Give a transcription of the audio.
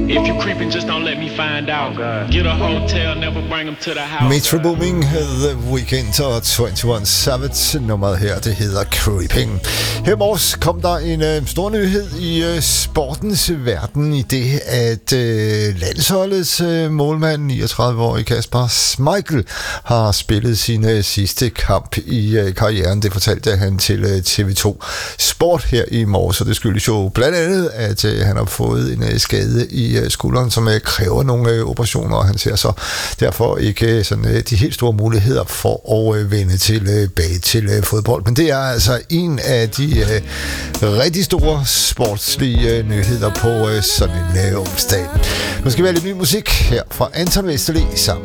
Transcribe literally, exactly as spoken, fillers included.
If you creeping, just don't let me find out. Get a hotel, never bring them to the house. Metro Booming, The Weeknd og enogtyve Savage. Nummeret her, det hedder Creeping. Her i morges kom der en øh, stor nyhed i øh, sportens verden, i det at øh, landsholdets øh, målmand, niogtredive-årige Kasper Schmeichel, har spillet sin øh, sidste kamp i øh, karrieren. Det fortalte han til øh, T V to Sport her i morges, og det skyldes jo blandt andet, at øh, han har fået en øh, skade i øh, skulderen, som øh, kræver nogle øh, operationer, og han ser så derfor ikke øh, sådan, øh, de helt store muligheder for at øh, vende tilbage til øh, fodbold. Men det er altså en af de øh, rigtig store sportslige øh, nyheder på øh, sådan en øh, onsdag. Nu skal vi have lidt ny musik her fra Anton Vesterli sammen